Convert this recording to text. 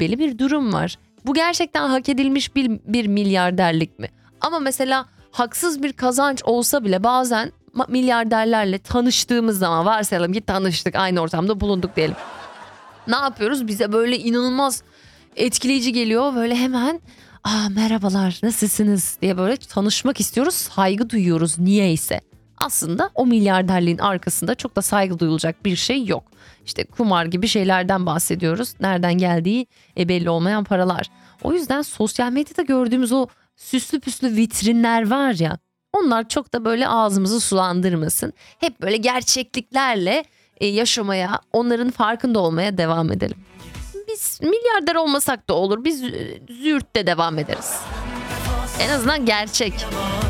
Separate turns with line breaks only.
şüpheli bir durum var. Bu gerçekten hak edilmiş bir milyarderlik mi? Ama mesela haksız bir kazanç olsa bile bazen milyarderlerle tanıştığımız zaman, varsayalım ki tanıştık, aynı ortamda bulunduk diyelim. Ne yapıyoruz? Bize böyle inanılmaz etkileyici geliyor. Böyle hemen merhabalar, nasılsınız diye böyle tanışmak istiyoruz. Saygı duyuyoruz niyeyse. Aslında o milyarderliğin arkasında çok da saygı duyulacak bir şey yok. İşte kumar gibi şeylerden bahsediyoruz. Nereden geldiği belli olmayan paralar. O yüzden sosyal medyada gördüğümüz o süslü püslü vitrinler var ya, onlar çok da böyle ağzımızı sulandırmasın. Hep böyle gerçekliklerle yaşamaya, onların farkında olmaya devam edelim. Biz milyarder olmasak da olur. Biz züğürtte devam ederiz. En azından gerçek.